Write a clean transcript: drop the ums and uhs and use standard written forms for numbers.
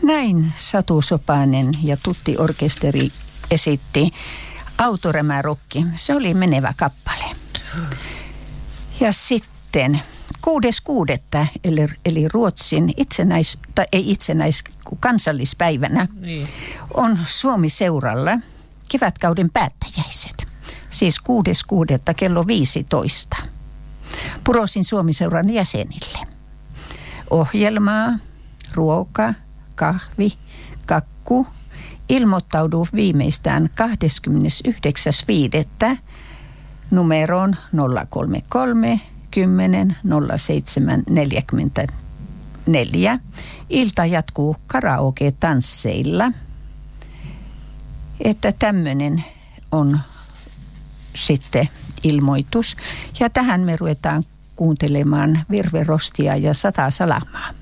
Näin Satu Sopanen ja Tutti Orkesteri esitti Autorämärokki. Se oli menevä kappale. Ja sitten 6.6. eli Ruotsin kansallispäivänä on Suomi-seuralla kevätkauden päättäjäiset. Siis 6.6. kello 15. Purosin Suomi-seuran jäsenille. Ohjelmaa, ruoka, kahvi, kakku. Ilmoittaudu viimeistään 29.5. numeroon 033 10 07 44. Ilta jatkuu karaoke-tansseilla. Että tämmöinen on sitten ilmoitus. Ja tähän me ruvetaan kuuntelemaan Virve Rostia ja 100 salamaa.